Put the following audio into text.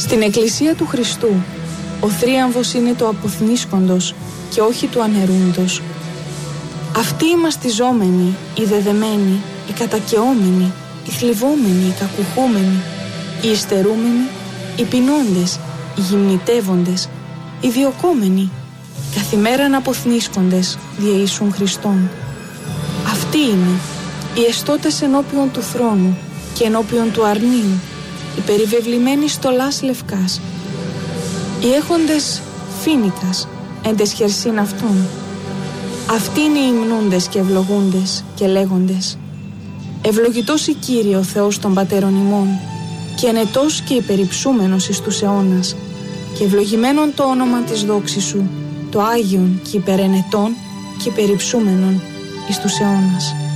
Στην Εκκλησία του Χριστού, ο θρίαμβος είναι το αποθνίσκοντος και όχι του αναιρούντος. Αυτοί οι μαστιζόμενοι, οι δεδεμένοι, οι κατακαιόμενοι, οι θλιβόμενοι, οι κακουχούμενοι, οι υστερούμενοι, οι πεινώντες, οι γυμνητεύοντες, οι διωκόμενοι, καθημέραν αποθνίσκοντες δια Ιησούν Χριστόν. Αυτοί είναι οι εστώτες ενώπιον του θρόνου και ενώπιον του αρνίου, οι περιβεβλημένοι στολάς λευκάς, οι έχοντες φοίνικας εν τες χερσίν αυτών. Αυτοί είναι οι υμνούντες και ευλογούντες και λέγοντες: Ευλογητός η Κύριε ο Θεός των πατέρων ημών, και ενετός και υπερυψούμενος εις τους αιώνας, και ευλογημένον το όνομα της δόξης σου, το Άγιον και υπερενετών και υπερυψούμενον εις τους αιώνας.